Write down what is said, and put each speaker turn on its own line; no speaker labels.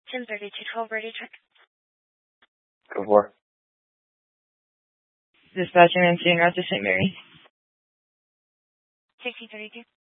103212 Brady check.
Go for.
Dispatching and seeing route to St. Mary.
1632.